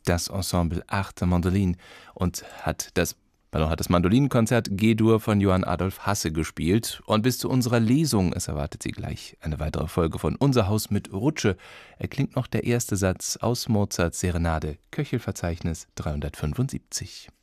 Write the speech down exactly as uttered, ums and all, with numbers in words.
das Ensemble Arte Mandoline und hat das Ballon hat das Mandolinenkonzert G-Dur von Johann Adolf Hasse gespielt. Und bis zu unserer Lesung, es erwartet Sie gleich eine weitere Folge von Unser Haus mit Rutsche, erklingt noch der erste Satz aus Mozarts Serenade, Köchelverzeichnis dreihundertfünfundsiebzig.